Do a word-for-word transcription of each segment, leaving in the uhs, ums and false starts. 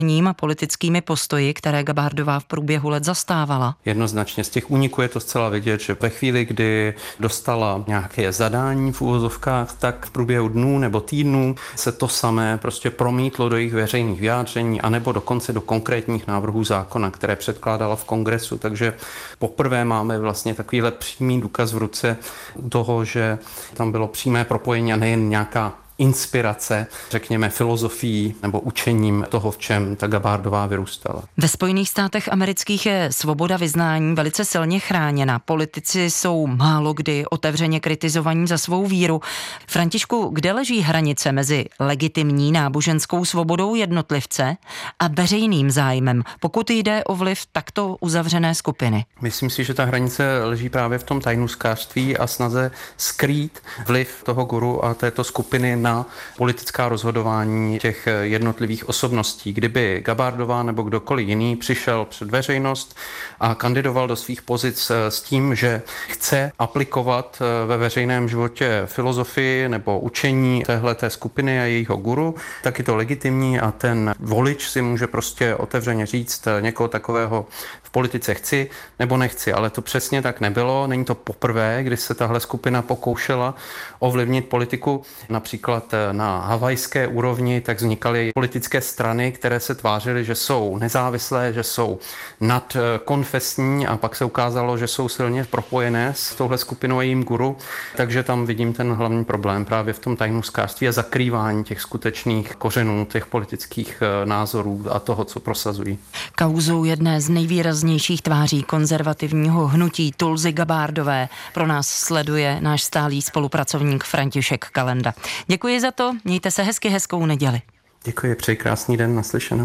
a politickými postoji, které Gabardová v průběhu let zastávala? Jednoznačně z těch úniků je to zcela vidět, že ve chvíli, kdy dostala nějaké zadání v úvozovkách, tak v průběhu dnů nebo týdnů se to samé prostě promítlo do jejich veřejných vyjádření, anebo dokonce do konkrétních návrhů zákona, které předkládala v kongresu. Takže poprvé máme vlastně takovýhle přímý důkaz v ruce toho, že tam bylo přímé propojení a nejen nějaká inspirace, řekněme, filozofií nebo učením toho, v čem ta Gabardová vyrůstala. Ve Spojených státech amerických je svoboda vyznání velice silně chráněna. Politici jsou málo kdy otevřeně kritizovaní za svou víru. Františku, kde leží hranice mezi legitimní náboženskou svobodou jednotlivce a veřejným zájmem, pokud jde o vliv takto uzavřené skupiny? Myslím si, že ta hranice leží právě v tom tajnůstkářství a snaze skrýt vliv toho guru a této skupiny na politická rozhodování těch jednotlivých osobností. Kdyby Gabardová nebo kdokoliv jiný přišel před veřejnost a kandidoval do svých pozic s tím, že chce aplikovat ve veřejném životě filozofii nebo učení téhleté skupiny a jejího guru, tak je to legitimní a ten volič si může prostě otevřeně říct, někoho takového v politice chci nebo nechci, ale to přesně tak nebylo. Není to poprvé, kdy se tahle skupina pokoušela ovlivnit politiku. Například na havajské úrovni tak vznikaly politické strany, které se tvářily, že jsou nezávislé, že jsou nadkonfesní a pak se ukázalo, že jsou silně propojené s touhle skupinou a jejím guru. Takže tam vidím ten hlavní problém právě v tom tajnůstkářství a zakrývání těch skutečných kořenů, těch politických názorů a toho, co prosazují. Kauzou jedné z nejvýraznějších tváří konzervativního hnutí Tulsi Gabardové pro nás sleduje náš stálý spolupracovník František Kalenda. Děkuji za to, mějte se hezky, hezkou neděli. Děkuji, přeji krásný den, naslyšenou.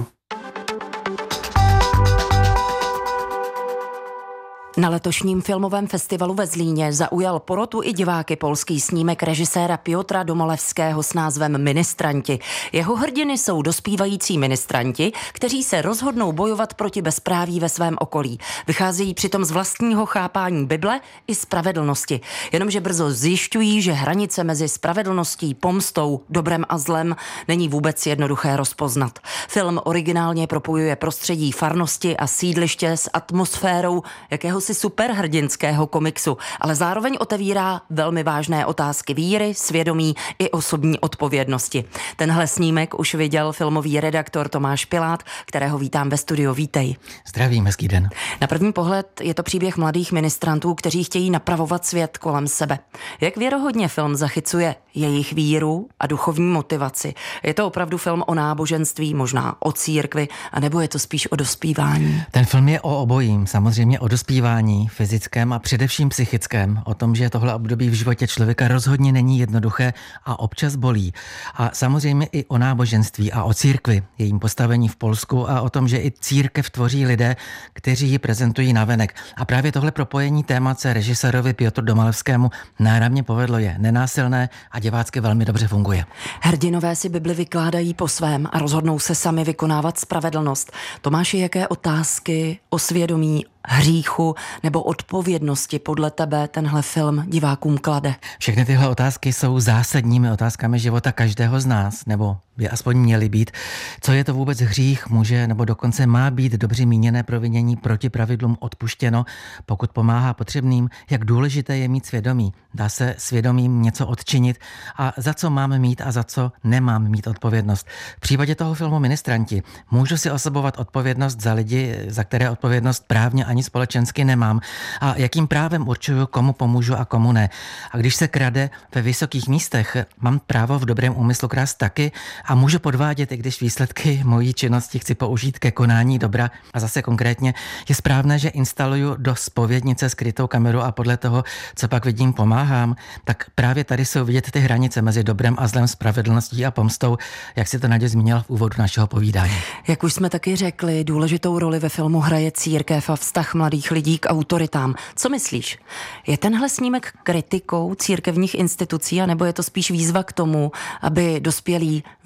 Na letošním filmovém festivalu ve Zlíně zaujal porotu i diváky polský snímek režiséra Piotra Domolevského s názvem Ministranti. Jeho hrdiny jsou dospívající ministranti, kteří se rozhodnou bojovat proti bezpráví ve svém okolí. Vycházejí přitom z vlastního chápání Bible i spravedlnosti. Jenomže brzo zjišťují, že hranice mezi spravedlností, pomstou, dobrem a zlem není vůbec jednoduché rozpoznat. Film originálně propojuje prostředí farnosti a sídliště s atmosférou jakého si superhrdinského komiksu, ale zároveň otevírá velmi vážné otázky víry, svědomí i osobní odpovědnosti. Tenhle snímek už viděl filmový redaktor Tomáš Pilát, kterého vítám ve studiu. Vítej. Zdravím, hezký den. Na první pohled je to příběh mladých ministrantů, kteří chtějí napravovat svět kolem sebe. Jak věrohodně film zachycuje jejich víru a duchovní motivaci? Je to opravdu film o náboženství, možná o církvi, anebo je to spíš o dospívání? Ten film je o obojím, samozřejmě o dospívání, fyzickém a především psychickém, o tom, že tohle období v životě člověka rozhodně není jednoduché a občas bolí. A samozřejmě i o náboženství a o církvi, jejím postavení v Polsku a o tom, že i církev tvoří lidé, kteří ji prezentují navenek. A právě tohle propojení témat se režisérovi Piotru Domolevskému náramně povedlo, je nenásilné a divácky velmi dobře funguje. Hrdinové si Bibli vykládají po svém a rozhodnou se sami vykonávat spravedlnost. Tomáši, jaké otázky o svědomí, hříchu nebo odpovědnosti podle tebe tenhle film divákům klade? Všechny tyhle otázky jsou zásadními otázkami života každého z nás, nebo by aspoň měly být. Co je to vůbec hřích, může nebo dokonce má být dobře míněné provinění proti pravidlům odpuštěno, pokud pomáhá potřebným, jak důležité je mít svědomí. Dá se svědomím něco odčinit a za co máme mít a za co nemám mít odpovědnost. V případě toho filmu Ministranti můžu si osobovat odpovědnost za lidi, za které odpovědnost právně ani společensky nemám a jakým právem určuju, komu pomůžu a komu ne. A když se krade ve vysokých místech, mám právo v dobrém úmyslu krást taky a můžu podvádět, i když výsledky mojí činnosti chci použít ke konání dobra. A zase konkrétně je správné, že instaluju do zpovědnice skrytou kameru a podle toho, co pak vidím, pomáhám. Tak právě tady jsou vidět ty hranice mezi dobrem a zlem, spravedlností a pomstou, jak si to Naděja zmínila v úvodu našeho povídání. Jak už jsme taky řekli, důležitou roli ve filmu hraje církev a vztah mladých lidí k autoritám. Co myslíš? Je tenhle snímek kritikou církevních institucí, anebo je to spíš výzva k tomu, aby dospělí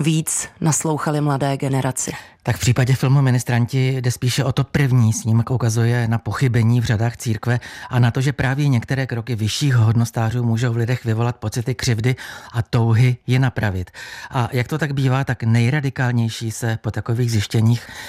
víc naslouchali mladé generaci. Tak v případě filmu Ministranti jde spíše o to první. Snímek ukazuje na pochybení v řadách církve a na to, že právě některé kroky vyšších hodnostářů můžou v lidech vyvolat pocity křivdy a touhy je napravit. A jak to tak bývá, tak nejradikálnější se po takových zjištěních